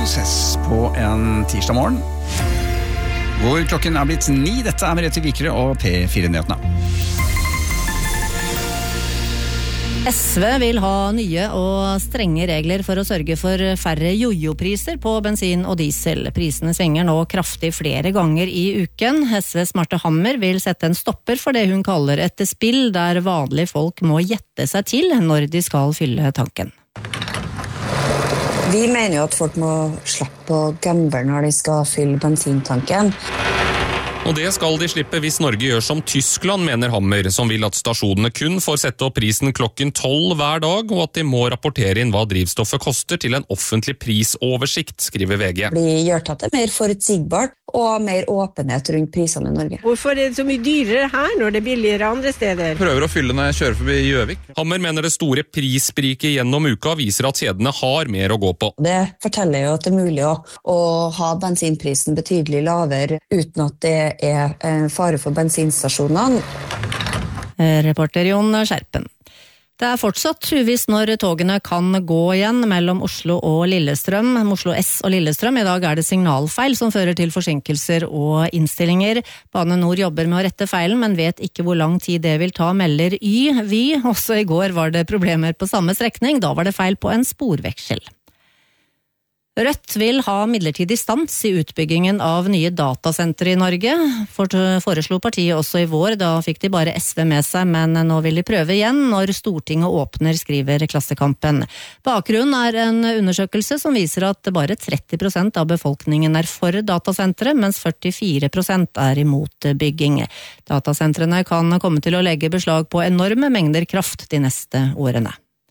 Process på en tirsdag morgen, hvor klokken blitt 9. Dette Merete Vikre og P4-nyhetene. SV vil ha nye og strenge regler for å sørge for færre jojo-priser på bensin og diesel. Prisene svinger nå kraftig flere ganger i uken. SVs Marte Hammer vil sette en stopper for det hun kaller et spill der vanlige folk må gjette seg til når de skal fylle tanken. Vi mener jo at folk må slippe å gamble når de skal fylle bensintanken. Og det skal de slippe hvis Norge gjør som Tyskland, mener Hammer, som vil at stasjonene kun får sette opp prisen klokken 12 hver dag, og at de må rapportere inn hva drivstoffet koster til en offentlig prisoversikt, skriver VG. Det gjør at det mer forutsigbart og mer åpenhet rundt prisene i Norge. Hvorfor det så mye dyrere her når det billigere andre steder? Prøver å fylle når jeg kjører forbi Gjøvik. Hammer mener det store prisspriket gjennom uka viser at kjedene har mer å gå på. Det forteller jo at det er mulig å ha bensinprisen betydelig lavere uten at det er en fare for bensinstasjonene. Reporter Jon Skjerpen. Det fortsatt uvisst når togene kan gå igjen mellom Oslo og Lillestrøm. Oslo S og Lillestrøm. I dag det signalfeil som fører til forsinkelser og innstillinger. Bane Nor jobber med å rette feilen, men vet ikke hvor lang tid det vil ta, melder Vy. Også i går var det problemer på samme strekning. Da var det feil på en sporveksel. Rødt vil ha midlertidig stans i utbyggingen av nye datasentre i Norge. Foreslo partiet også i vår, da fikk de bare SV med seg, men nå vil de prøve igjen når Stortinget åpner, skriver Klassekampen. Bakgrunnen en undersøkelse som viser at bare 30% av befolkningen for datasentre, mens 44% imot bygging. Datasentrene kan komme til å legge beslag på enorme mengder kraft de neste årene.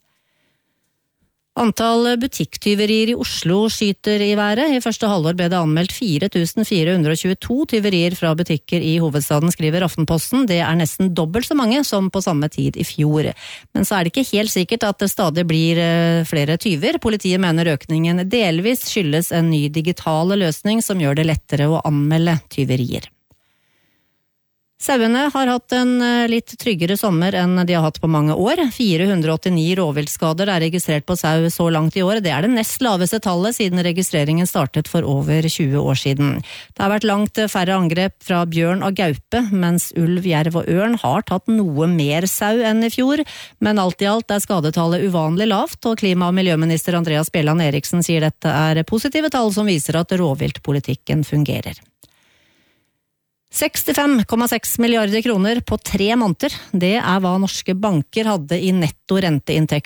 Antall butikktyverier i Oslo skyter i været. I første halvår ble det anmeldt 4422 tyverier fra butikker i hovedstaden, skriver Aftenposten. Det nesten dobbelt så mange som på samme tid i fjor. Men så det ikke helt sikkert at det stadig blir flere tyver. Politiet mener økningen delvis skyldes en ny digital løsning som gjør det lettere å anmelde tyverier. Sauene har hatt en litt tryggere sommer enn de har hatt på mange år. 489 rovviltskader registrert på sau så langt i år. Det det nest laveste tallet siden registreringen startet for over 20 år siden. Det har vært langt færre angrep fra bjørn og gaupe, mens ulv, jerv og ørn har tatt noe mer sau enn i fjor. Men alt i alt skadetallet uvanlig lavt, og klima- og miljøminister Andreas Bjelland Eriksen sier dette positive tall som viser at rovviltpolitikken fungerer. 65,6 milliarder kroner på 3 måneder. Det hva norske banker hadde i netto renteinntekter